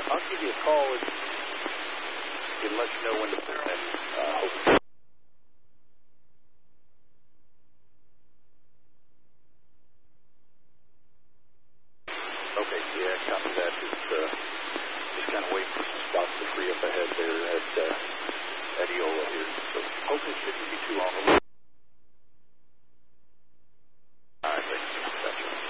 I'll give you a call and let you know when to pull in. Okay, yeah, copy that. Just kind of waiting for some spots to free up ahead there at